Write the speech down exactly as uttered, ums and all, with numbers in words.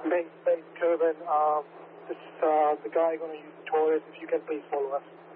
Main, main Kerwin, um, this is uh, the guy going to use the toilet. If you can please follow us.